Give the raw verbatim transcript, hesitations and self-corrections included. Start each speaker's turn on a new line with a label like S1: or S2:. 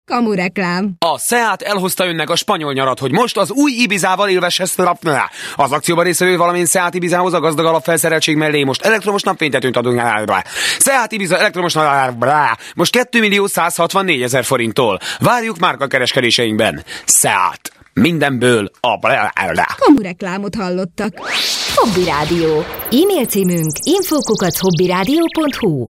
S1: Kamureklám.
S2: A Seat elhozta önnek a spanyol nyarat, hogy most az új Ibizával élvezhesse napnál. Az akcióban résztvevő, valamint Seat Ibizához a gazdag alapfelszereltség mellé most elektromos napfénytetőt adunk. Seat Ibiza elektromos most két millió száz hatvannégy ezer forinttól. Várjuk márka kereskedéseinkben. Seat. Mindenből a...
S1: Kamureklámot hallottak.
S3: Hobby Rádió. E-mail címünk info kukac hobbyradio pont hu.